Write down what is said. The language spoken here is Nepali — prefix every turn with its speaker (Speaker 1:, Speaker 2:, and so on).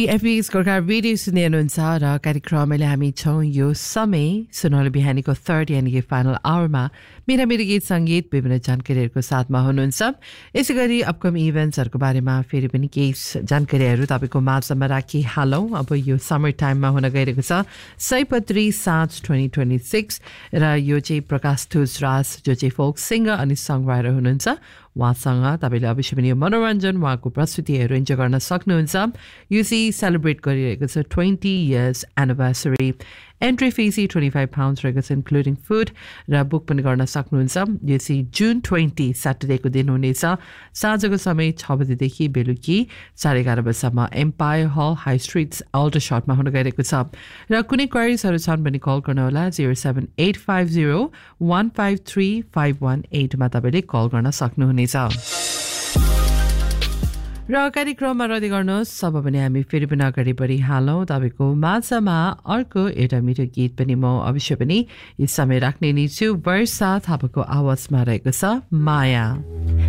Speaker 1: CFB's Gorka Radio सुन्दै हुनुहुन्छ र कार्यक्रमले हामी छौं यो समय सुनौलो बिहानीको 3rd यानी फाइनल आवरमा मेरा गीत संगीत विभिन्न जानकारीहरुको साथमा हुनुहुन्छ यसैगरी अपकमिङ इभेन्ट्सहरुको बारेमा फेरि पनि केही जानकारीहरु तपाईको माझमा राखिहालौं अब यो समर टाइममा हुन गइरहेको छ सयपत्री साँझ 2026 र यो चाहिँ प्रकाश तुजराज जो चाहिँ फोक सिंगर अनि सङ राइटर हुनुहुन्छ उहाँसँग तपाईले अवश्य पनि मनोरञ्जन उहाँको प्रस्तुतिहरु इन्जोय गर्न सक्नुहुन्छ यो चाहिँ सेलिब्रेट गरिरहेको छ 20 years anniversary Entry fees £25 रहेको छ including food र बुक पनि गर्न सक्नुहुन्छ यो चाहिँ जुन 20 सैटरडे को दिन हुनेछ साँझको समय 6 बजेदेखि बेलुकी 11:30 बजेसम्म एम्पायर हल हाई स्ट्रीट अल्डरशटमा हुन गइरहेको छ र कुनै क्वेरीजहरु छन् भने कल गर्न होला 07850153518 मा तपाईले कल गर्न सक्नुहुनेछ र कार्यक्रममा रद्द गर्नुहोस् सब पनि हामी फेरि पनि अगाडि बढिहालौं तपाईको माझमा अर्को एउटा मिठो गीत पनि म अवश्य पनि यस समय राख्ने नै छु वर्षा थापाको आवाजमा रहेको छ माया